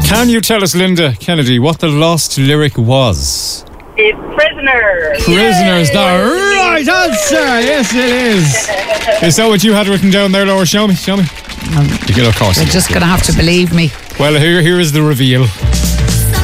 Can you tell us, Linda Kennedy, what the lost lyric was? It's Prisoner. Prisoner is the right answer. Yes, it is. Is that what you had written down there, Laura? Show me. Of course. You're just going to have to believe me. Well, here is the reveal.